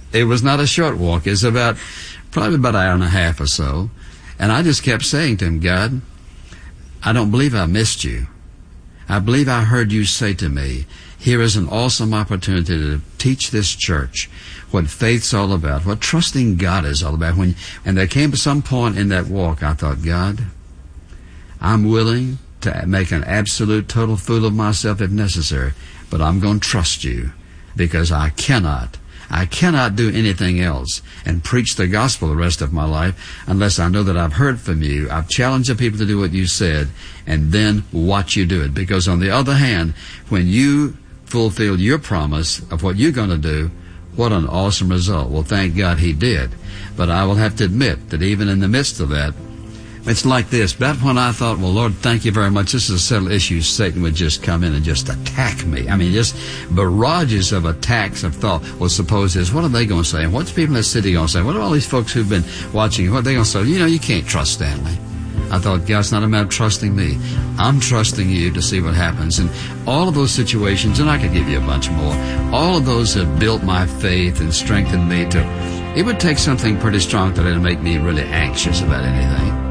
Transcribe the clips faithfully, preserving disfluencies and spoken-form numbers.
It was not a short walk. It was about, probably about an hour and a half or so. And I just kept saying to him, God, I don't believe I missed you. I believe I heard you say to me, here is an awesome opportunity to teach this church what faith's all about, what trusting God is all about. When, and there came some point in that walk, I thought, God, I'm willing to make an absolute total fool of myself if necessary, but I'm going to trust you because I cannot, I cannot do anything else and preach the gospel the rest of my life unless I know that I've heard from you, I've challenged the people to do what you said, and then watch you do it. Because on the other hand, when you fulfill your promise of what you're going to do, what an awesome result. Well, thank God he did. But I will have to admit that even in the midst of that, it's like this. Back when I thought, well, Lord, thank you very much. This is a settled issue. Satan would just come in and just attack me. I mean, just barrages of attacks of thought. Well, suppose this. What are they going to say? And what's people in the city going to say? What are all these folks who've been watching? What are they going to say? You know, you can't trust Stanley. I thought, God, it's not a matter of trusting me. I'm trusting you to see what happens. And all of those situations, and I could give you a bunch more, all of those have built my faith and strengthened me to, it would take something pretty strong today to make me really anxious about anything.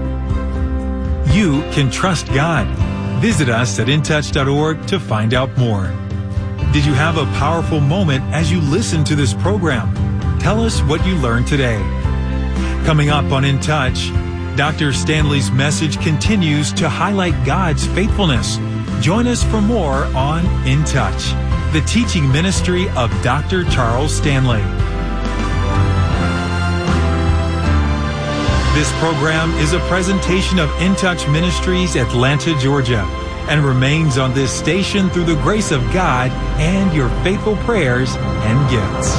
You can trust God. Visit us at in touch dot org to find out more. Did you have a powerful moment as you listened to this program? Tell us what you learned today. Coming up on In Touch, Doctor Stanley's message continues to highlight God's faithfulness. Join us for more on In Touch, the teaching ministry of Doctor Charles Stanley. This program is a presentation of In Touch Ministries, Atlanta, Georgia, and remains on this station through the grace of God and your faithful prayers and gifts.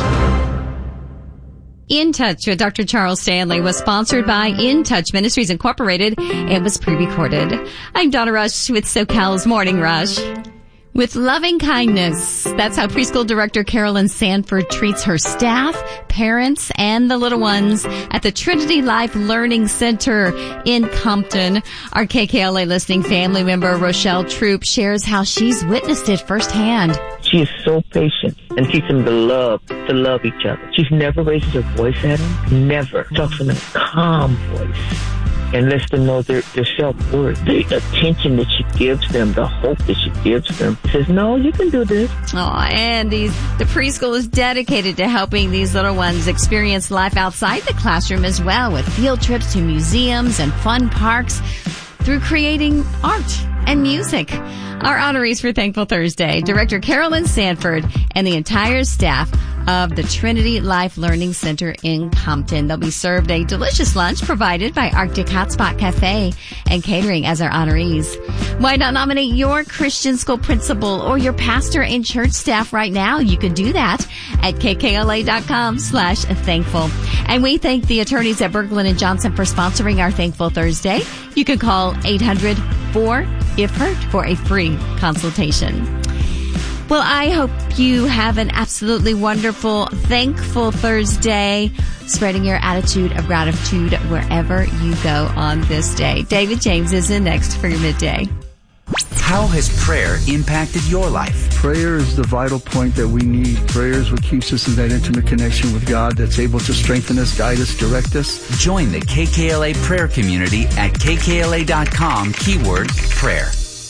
In Touch with Doctor Charles Stanley was sponsored by In Touch Ministries Incorporated and was pre-recorded. I'm Donna Rush with SoCal's Morning Rush. With loving kindness, that's how preschool director Carolyn Sanford treats her staff, parents, and the little ones at the Trinity Life Learning Center in Compton. Our K K L A listening family member Rochelle Troop shares how she's witnessed it firsthand. She is so patient and teaches them to love, to love each other. She never raises her voice at them, never. Talks in a calm voice and lets them know their, their self-worth, the attention that she gives them, the hope that she gives them. She says, no, you can do this. Oh, and these, the preschool is dedicated to helping these little ones experience life outside the classroom as well, with field trips to museums and fun parks through creating art and music. Our honorees for Thankful Thursday, Director Carolyn Sanford and the entire staff of the Trinity Life Learning Center in Compton. They'll be served a delicious lunch provided by Arctic Hotspot Cafe and Catering as our honorees. Why not nominate your Christian school principal or your pastor and church staff right now? You can do that at kkla.com slash thankful. And we thank the attorneys at Berglund and Johnson for sponsoring our Thankful Thursday. You can call eight hundred four if hurt for a free consultation. Well, I hope you have an absolutely wonderful, thankful Thursday, spreading your attitude of gratitude wherever you go on this day. David James is in next for your midday. How has prayer impacted your life? Prayer is the vital point that we need. Prayer is what keeps us in that intimate connection with God that's able to strengthen us, guide us, direct us. Join the K K L A prayer community at k k l a dot com, keyword prayer.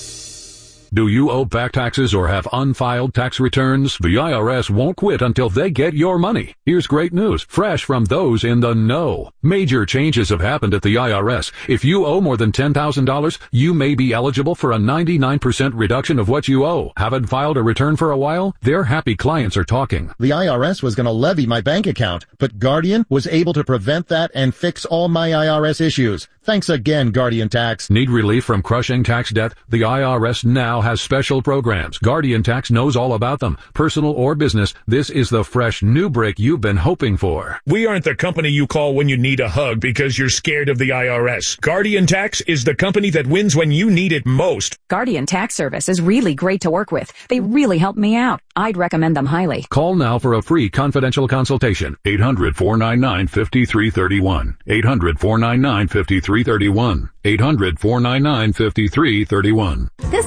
Do you owe back taxes or have unfiled tax returns? The I R S won't quit until they get your money. Here's great news, fresh from those in the know. Major changes have happened at the I R S. If you owe more than ten thousand dollars, you may be eligible for a ninety-nine percent reduction of what you owe. Haven't filed a return for a while? Their happy clients are talking. The I R S was going to levy my bank account, but Guardian was able to prevent that and fix all my I R S issues. Thanks again, Guardian Tax. Need relief from crushing tax debt? The I R S now has special programs. Guardian Tax knows all about them. Personal or business, this is the fresh new break you've been hoping for. We aren't the company you call when you need a hug because you're scared of the I R S. Guardian Tax is the company that wins when you need it most. Guardian Tax Service is really great to work with. They really helped me out. I'd recommend them highly. Call now for a free confidential consultation. eight hundred, four nine nine, five three three one. eight hundred, four nine nine, five three three one. eight hundred, four nine nine, five three three one. This Halloween,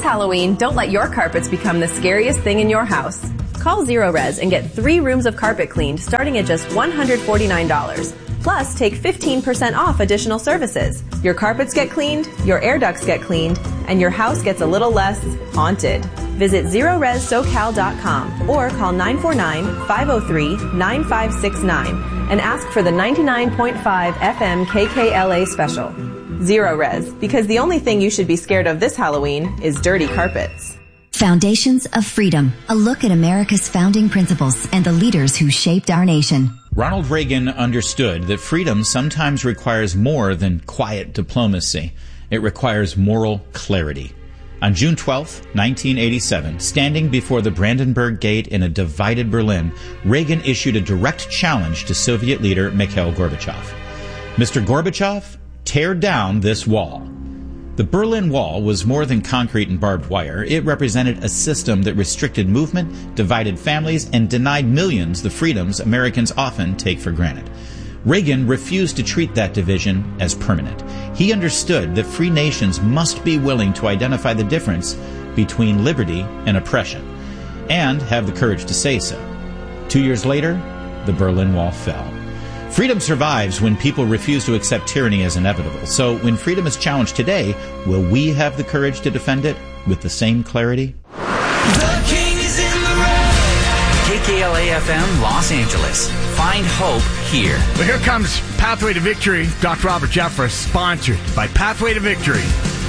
Halloween, don't let your carpets become the scariest thing in your house. Call Zero Res and get three rooms of carpet cleaned starting at just one hundred forty-nine dollars. Plus, take fifteen percent off additional services. Your carpets get cleaned, your air ducts get cleaned, and your house gets a little less haunted. Visit zero res socal dot com or call nine four nine, five oh three, nine five six nine and ask for the ninety-nine point five F M K K L A special. Zero Res, because the only thing you should be scared of this Halloween is dirty carpets. Foundations of Freedom, a look at America's founding principles and the leaders who shaped our nation. Ronald Reagan understood that freedom sometimes requires more than quiet diplomacy. It requires moral clarity. On June twelfth, nineteen eighty-seven, standing before the Brandenburg Gate in a divided Berlin, Reagan issued a direct challenge to Soviet leader Mikhail Gorbachev. Mister Gorbachev, tear down this wall. The Berlin Wall was more than concrete and barbed wire. It represented a system that restricted movement, divided families, and denied millions the freedoms Americans often take for granted. Reagan refused to treat that division as permanent. He understood that free nations must be willing to identify the difference between liberty and oppression, and have the courage to say so. Two years later, the Berlin Wall fell. Freedom survives when people refuse to accept tyranny as inevitable. So when freedom is challenged today, will we have the courage to defend it with the same clarity? The king is in the road. K K L A F M, Los Angeles. Find hope here. Well, here comes Pathway to Victory. Doctor Robert Jeffress, sponsored by Pathway to Victory.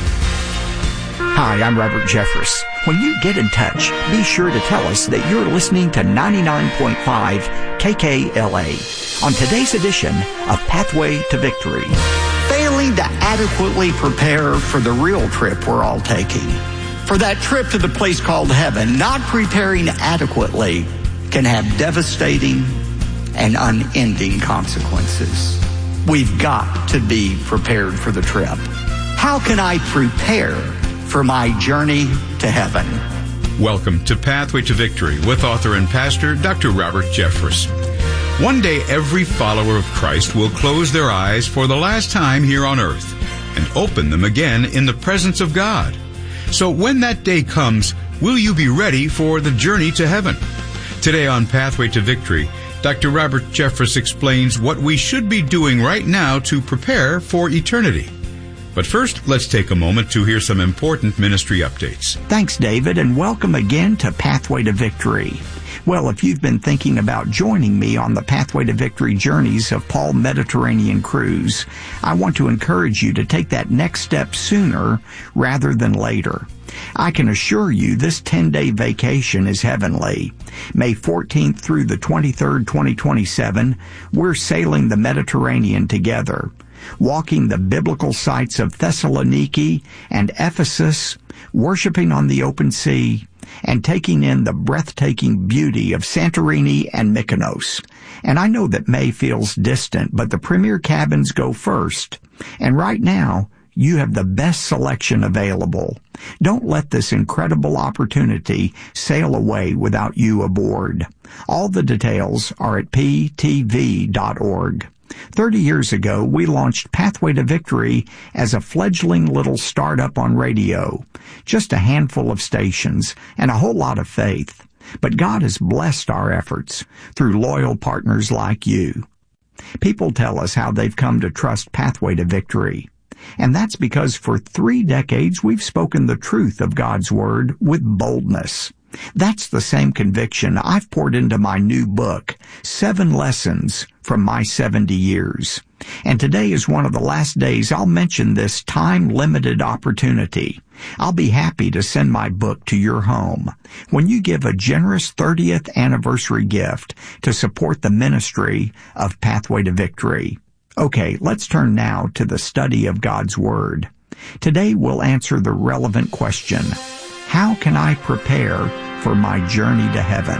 Hi, I'm Robert Jeffress. When you get in touch, be sure to tell us that you're listening to ninety-nine point five K K L A on today's edition of Pathway to Victory. Failing to adequately prepare for the real trip we're all taking, for that trip to the place called heaven, not preparing adequately can have devastating and unending consequences. We've got to be prepared for the trip. How can I prepare for my journey to heaven? Welcome to Pathway to Victory with author and pastor Doctor Robert Jeffress. One day every follower of Christ will close their eyes for the last time here on earth and open them again in the presence of God. So when that day comes, will you be ready for the journey to heaven? Today on Pathway to Victory, Doctor Robert Jeffress explains what we should be doing right now to prepare for eternity. But first, let's take a moment to hear some important ministry updates. Thanks, David, and welcome again to Pathway to Victory. Well, if you've been thinking about joining me on the Pathway to Victory journeys of Paul Mediterranean Cruise, I want to encourage you to take that next step sooner rather than later. I can assure you this ten-day vacation is heavenly. May fourteenth through the twenty-third, twenty twenty-seven, we're sailing the Mediterranean together, walking the biblical sites of Thessaloniki and Ephesus, worshiping on the open sea, and taking in the breathtaking beauty of Santorini and Mykonos. And I know that May feels distant, but the premier cabins go first. And right now, you have the best selection available. Don't let this incredible opportunity sail away without you aboard. All the details are at p t v dot org. Thirty years ago, we launched Pathway to Victory as a fledgling little startup on radio. Just a handful of stations and a whole lot of faith. But God has blessed our efforts through loyal partners like you. People tell us how they've come to trust Pathway to Victory. And that's because for three decades we've spoken the truth of God's Word with boldness. That's the same conviction I've poured into my new book, Seven Lessons from My seventy years. And today is one of the last days I'll mention this time-limited opportunity. I'll be happy to send my book to your home when you give a generous thirtieth anniversary gift to support the ministry of Pathway to Victory. Okay, let's turn now to the study of God's Word. Today we'll answer the relevant question, how can I prepare for my journey to heaven?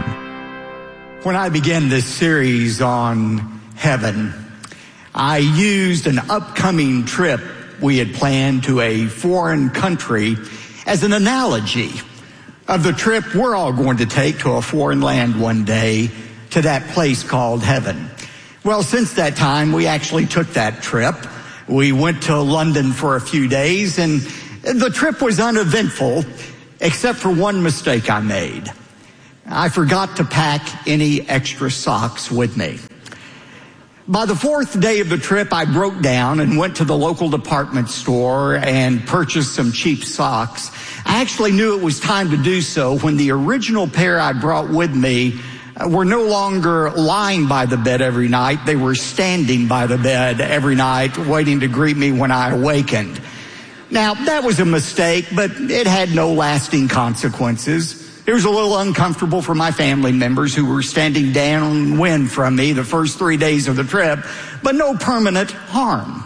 When I began this series on heaven, I used an upcoming trip we had planned to a foreign country as an analogy of the trip we're all going to take to a foreign land one day, to that place called heaven. Well, since that time, we actually took that trip. We went to London for a few days, and the trip was uneventful, except for one mistake I made. I forgot to pack any extra socks with me. By the fourth day of the trip, I broke down and went to the local department store and purchased some cheap socks. I actually knew it was time to do so when the original pair I brought with me were no longer lying by the bed every night. They were standing by the bed every night, waiting to greet me when I awakened. Now, that was a mistake, but it had no lasting consequences. It was a little uncomfortable for my family members who were standing downwind from me the first three days of the trip, but no permanent harm.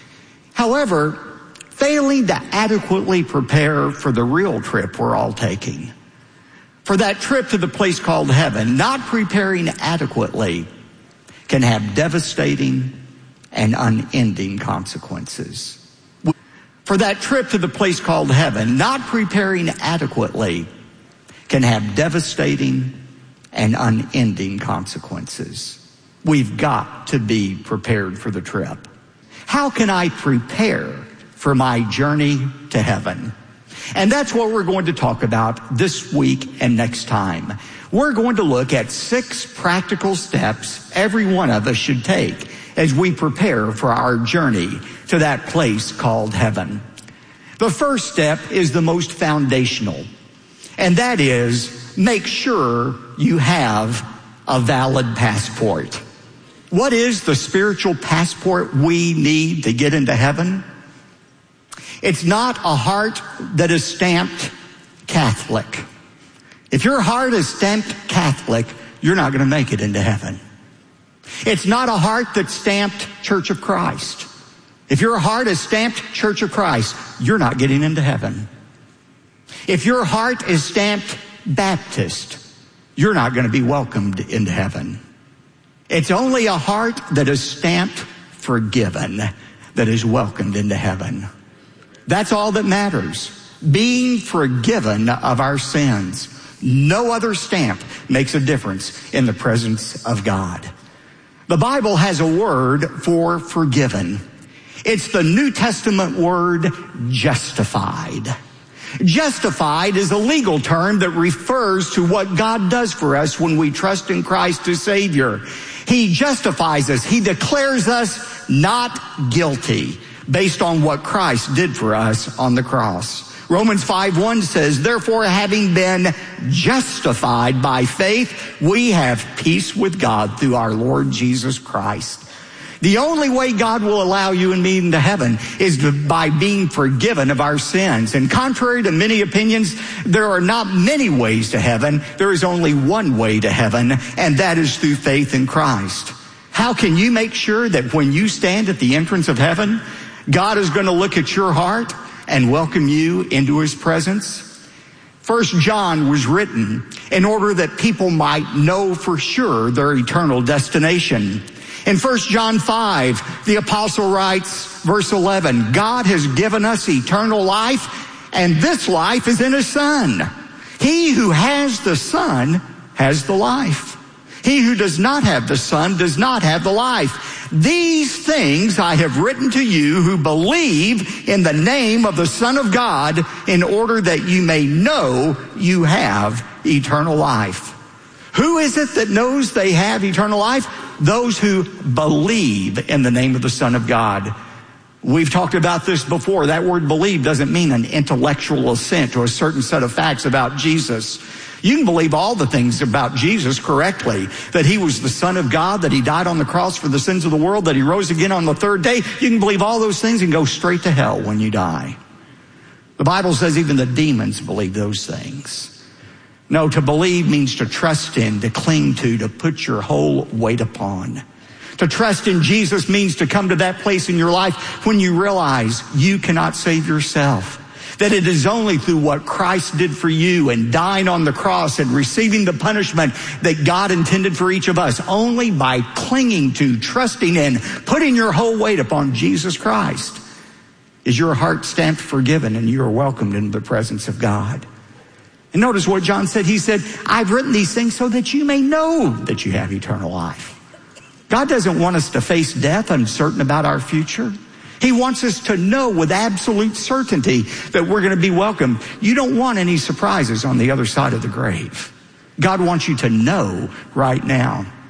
However, failing to adequately prepare for the real trip we're all taking, for that trip to the place called heaven, not preparing adequately can have devastating and unending consequences. For that trip to the place called heaven, not preparing adequately can have devastating and unending consequences. We've got to be prepared for the trip. How can I prepare for my journey to heaven? And that's what we're going to talk about this week and next time. We're going to look at six practical steps every one of us should take as we prepare for our journey to that place called heaven. The first step is the most foundational, and that is make sure you have a valid passport. What is the spiritual passport we need to get into heaven? It's not a heart that is stamped Catholic. If your heart is stamped Catholic, you're not going to make it into heaven. It's not a heart that's stamped Church of Christ. If your heart is stamped Church of Christ, you're not getting into heaven. If your heart is stamped Baptist, you're not going to be welcomed into heaven. It's only a heart that is stamped forgiven that is welcomed into heaven. That's all that matters. Being forgiven of our sins. No other stamp makes a difference in the presence of God. The Bible has a word for forgiven. It's the New Testament word justified. Justified is a legal term that refers to what God does for us when we trust in Christ as Savior. He justifies us. He declares us not guilty based on what Christ did for us on the cross. Romans five one says, therefore, having been justified by faith, we have peace with God through our Lord Jesus Christ. The only way God will allow you and me into heaven is to, by being forgiven of our sins. And contrary to many opinions, there are not many ways to heaven. There is only one way to heaven, and that is through faith in Christ. How can you make sure that when you stand at the entrance of heaven, God is going to look at your heart and welcome you into his presence? First John was written in order that people might know for sure their eternal destination. In First John five, the apostle writes, verse eleven, God has given us eternal life, and this life is in his Son. He who has the Son has the life. He who does not have the Son does not have the life. These things I have written to you who believe in the name of the Son of God, in order that you may know you have eternal life. Who is it that knows they have eternal life? Those who believe in the name of the Son of God. We've talked about this before. That word believe doesn't mean an intellectual assent to a certain set of facts about Jesus. You can believe all the things about Jesus correctly, that he was the Son of God, that he died on the cross for the sins of the world, that he rose again on the third day. You can believe all those things and go straight to hell when you die. The Bible says even the demons believe those things. No, to believe means to trust in, to cling to, to put your whole weight upon. To trust in Jesus means to come to that place in your life when you realize you cannot save yourself. That it is only through what Christ did for you and dying on the cross and receiving the punishment that God intended for each of us. Only by clinging to, trusting in, putting your whole weight upon Jesus Christ is your heart stamped forgiven and you are welcomed into the presence of God. And notice what John said. He said, I've written these things so that you may know that you have eternal life. God doesn't want us to face death uncertain about our future. He wants us to know with absolute certainty that we're going to be welcome. You don't want any surprises on the other side of the grave. God wants you to know right now.